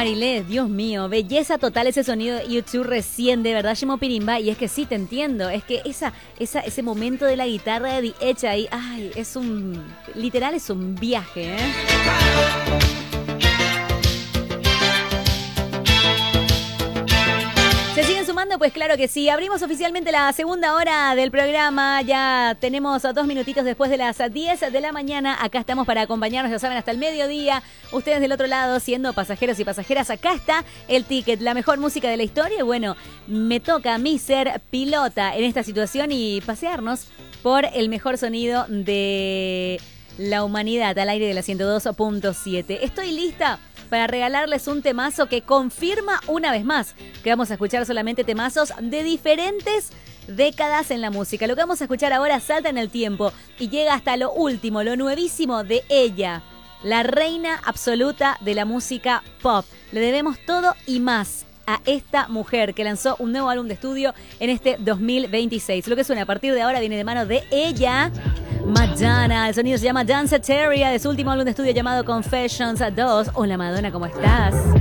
Marilé, Dios mío, belleza total ese sonido de YouTube recién, de verdad, Shimo Pirimba, y es que sí, te entiendo, es que ese momento de la guitarra de The Edge ahí, ay, literal es un viaje, ¿eh? ¿Se siguen sumando? Pues claro que sí. Abrimos oficialmente la segunda hora del programa. Ya tenemos 2 minutitos después de las 10 de la mañana. Acá estamos para acompañarnos, ya saben, hasta el mediodía. Ustedes del otro lado, siendo pasajeros y pasajeras, acá está el ticket, la mejor música de la historia. Y bueno, me toca a mí ser pilota en esta situación y pasearnos por el mejor sonido de la humanidad al aire de la 102.7. Estoy lista para regalarles un temazo que confirma una vez más que vamos a escuchar solamente temazos de diferentes décadas en la música. Lo que vamos a escuchar ahora salta en el tiempo y llega hasta lo último, lo nuevísimo de ella, la reina absoluta de la música pop. Le debemos todo y más a esta mujer que lanzó un nuevo álbum de estudio en este 2026. Lo que suena a partir de ahora viene de mano de ella, Madonna. El sonido se llama Danceteria, de su último álbum de estudio llamado Confessions 2. Hola Madonna, ¿cómo estás?